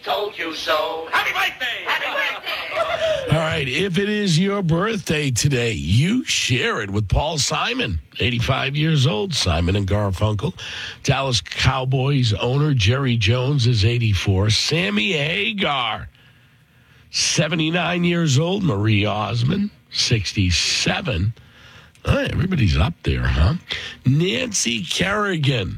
told you so. Happy birthday! Happy birthday! All right, if it is your birthday today, you share it with Paul Simon, 85 years old, Simon and Garfunkel. Dallas Cowboys owner Jerry Jones is 84. Sammy Hagar, 79 years old. Marie Osmond, 67. Everybody's up there, huh? Nancy Kerrigan.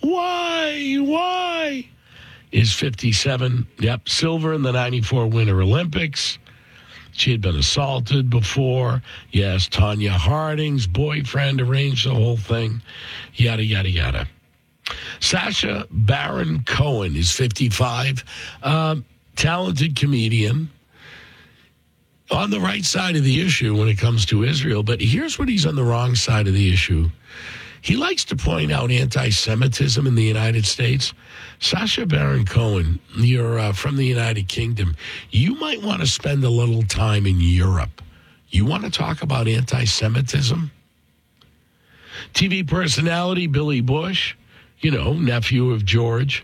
Why? Is 57. Yep, silver in the 94 Winter Olympics. She had been assaulted before. Yes, Tanya Harding's boyfriend arranged the whole thing. Yada, yada, yada. Sacha Baron Cohen is 55. Talented comedian. On the right side of the issue when it comes to Israel. But here's what he's on the wrong side of the issue. He likes to point out anti-Semitism in the United States. Sacha Baron Cohen, you're from the United Kingdom. You might want to spend a little time in Europe. You want to talk about anti-Semitism? TV personality Billy Bush, nephew of George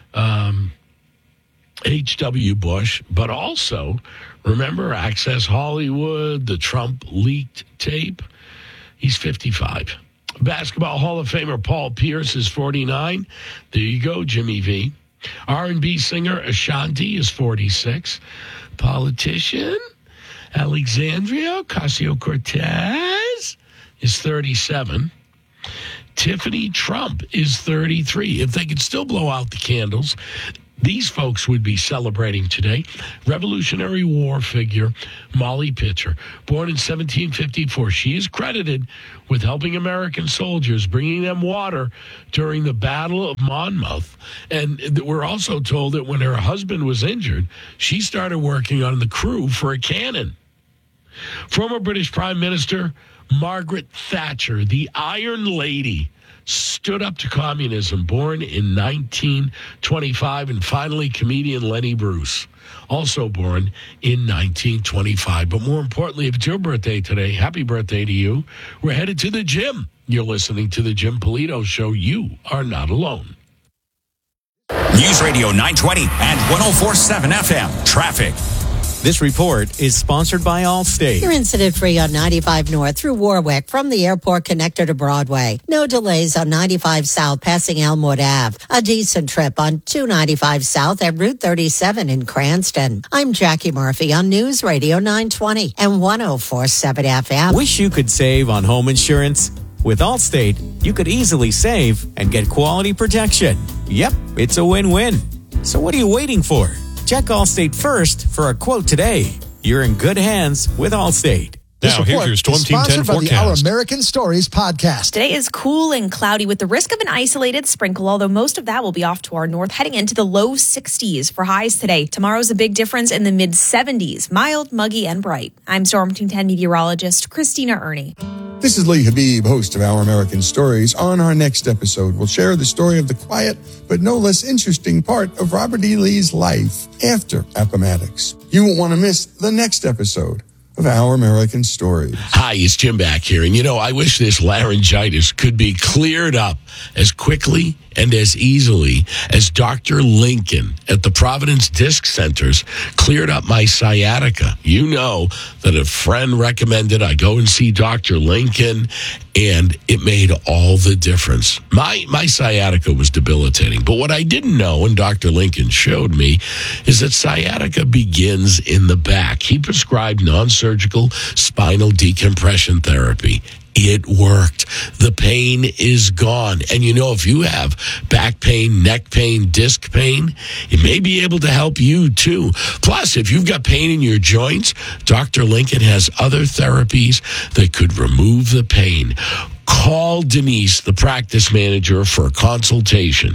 H.W. Bush, but also, remember Access Hollywood, the Trump leaked tape? He's 55. Basketball Hall of Famer Paul Pierce is 49. There you go, Jimmy V. R&B singer Ashanti is 46. Politician Alexandria Ocasio-Cortez is 37. Tiffany Trump is 33. If they could still blow out the candles, these folks would be celebrating today. Revolutionary War figure Molly Pitcher, born in 1754. She is credited with helping American soldiers, bringing them water during the Battle of Monmouth. And we're also told that when her husband was injured, she started working on the crew for a cannon. Former British Prime Minister Margaret Thatcher, the Iron Lady, stood up to communism, born in 1925, and finally comedian Lenny Bruce, also born in 1925. But more importantly, if it's your birthday today, happy birthday to you. We're headed to the gym. You're listening to the Jim Polito Show. You are not alone. News Radio 920 and 104.7 FM. Traffic. This report is sponsored by Allstate. You're incident-free on 95 North through Warwick from the airport connector to Broadway. No delays on 95 South passing Elmwood Ave. A decent trip on 295 South at Route 37 in Cranston. I'm Jackie Murphy on News Radio 920 and 104.7 FM. Wish you could save on home insurance? With Allstate, you could easily save and get quality protection. Yep, it's a win-win. So what are you waiting for? Check Allstate first for a quote today. You're in good hands with Allstate. Now, here's your Storm Team 10 forecast. By the Our American Stories podcast. Today is cool and cloudy with the risk of an isolated sprinkle, although most of that will be off to our north, heading into the low 60s for highs today. Tomorrow's a big difference in the mid-70s, mild, muggy, and bright. I'm Storm Team 10 meteorologist Christina Ernie. This is Lee Habib, host of Our American Stories. On our next episode, we'll share the story of the quiet but no less interesting part of Robert E. Lee's life after Appomattox. You won't want to miss the next episode of Our American Stories. Hi, it's Jim back here. And, I wish this laryngitis could be cleared up as quickly and as easily as Dr. Lincoln at the Providence Disc Centers cleared up my sciatica. You know that a friend recommended I go and see Dr. Lincoln, and it made all the difference. My sciatica was debilitating, but what I didn't know, and Dr. Lincoln showed me, is that sciatica begins in the back. He prescribed non-surgical spinal decompression therapy. It worked. The pain is gone. And if you have back pain, neck pain, disc pain, it may be able to help you too. Plus, if you've got pain in your joints, Dr. Lincoln has other therapies that could remove the pain. Call Denise, the practice manager, for a consultation.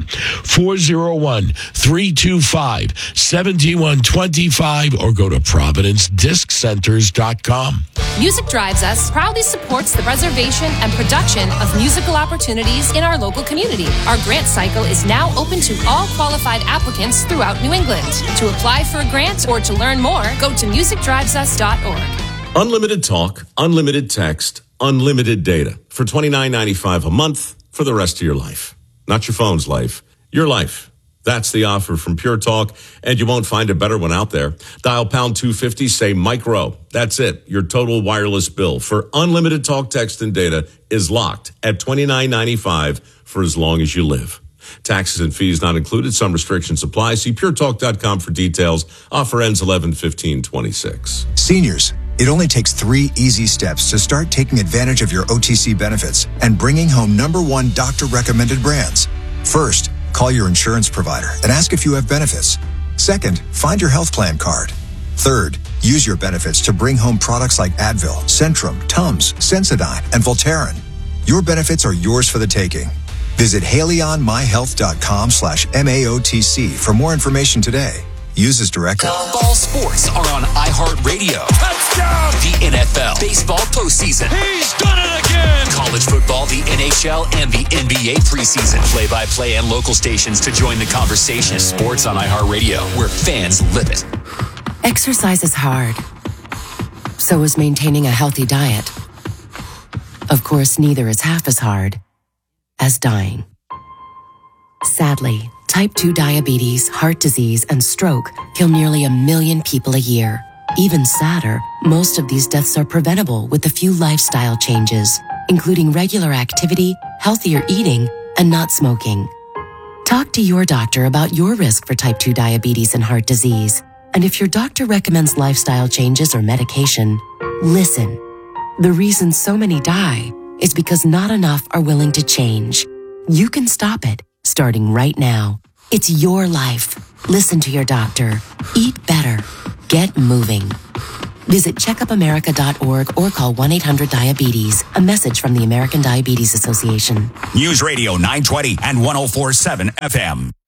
401-325-7125 or go to ProvidenceDiscCenters.com. Music Drives Us proudly supports the preservation and production of musical opportunities in our local community. Our grant cycle is now open to all qualified applicants throughout New England. To apply for a grant or to learn more, go to musicdrivesus.org. Unlimited talk, unlimited text, unlimited data for $29.95 a month for the rest of your life. Not your phone's life, your life. That's the offer from Pure Talk, and you won't find a better one out there. Dial pound 250, say micro. That's it. Your total wireless bill for unlimited talk, text, and data is locked at $29.95 for as long as you live. Taxes and fees not included. Some restrictions apply. See puretalk.com for details. Offer ends 11/15/26. Seniors, it only takes 3 easy steps to start taking advantage of your OTC benefits and bringing home #1 doctor-recommended brands. First, call your insurance provider and ask if you have benefits. Second, find your health plan card. Third, use your benefits to bring home products like Advil, Centrum, Tums, Sensodyne, and Voltaren. Your benefits are yours for the taking. Visit HaleyOnMyHealth.com/MAOTC for more information today. Use as directed. All sports are on iHeartRadio. Touchdown! The NFL, baseball postseason. He's done it again! College football, the NHL, and the NBA preseason. Play-by-play and local stations to join the conversation. Sports on iHeartRadio, where fans live it. Exercise is hard. So is maintaining a healthy diet. Of course, neither is half as hard as dying. Sadly, type 2 diabetes, heart disease, and stroke kill nearly 1 million people a year. Even sadder, most of these deaths are preventable with a few lifestyle changes, including regular activity, healthier eating, and not smoking. Talk to your doctor about your risk for type 2 diabetes and heart disease. And if your doctor recommends lifestyle changes or medication, listen. The reason so many die is because not enough are willing to change. You can stop it, starting right now. It's your life. Listen to your doctor. Eat better. Get moving. Visit checkupamerica.org or call 1-800-DIABETES. A message from the American Diabetes Association. News Radio 920 and 104.7 FM.